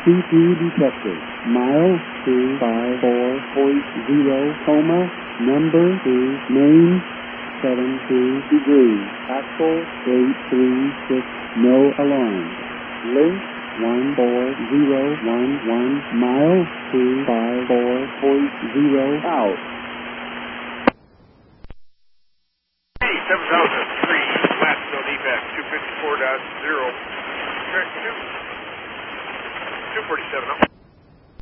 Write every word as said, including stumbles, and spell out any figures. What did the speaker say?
C P detected. Mile two five four point zero, coma, number two, main, seven two degrees. Axle eight three six, no alarm. Link one four zero one one, mile two five four point zero, out. seven thousand three, last no defect, two fifty-four point zero, correct, two forty-seven up.